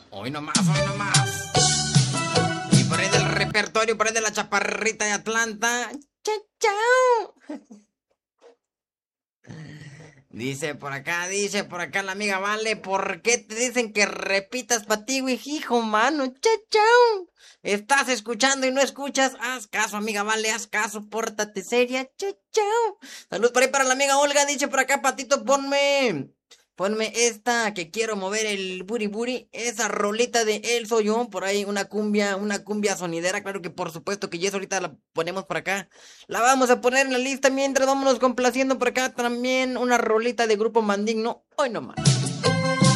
Hoy nomás, hoy nomás. Y por ahí del repertorio, por ahí de la chaparrita de Atlanta. Chao, chao. Dice por acá la amiga Vale, ¿por qué te dicen que repitas patigo, hijo, mano? Chao, chao. Estás escuchando y no escuchas. Haz caso, amiga Vale, haz caso, pórtate seria. Chao, chao. Salud por ahí para la amiga Olga, dice por acá, Patito, ponme esta que quiero mover el buri buri, esa rolita de él soy yo, por ahí una cumbia sonidera, claro que por supuesto que eso ahorita la ponemos por acá. La vamos a poner en la lista mientras vámonos complaciendo por acá también una rolita de Grupo Mandigno. Hoy nomás.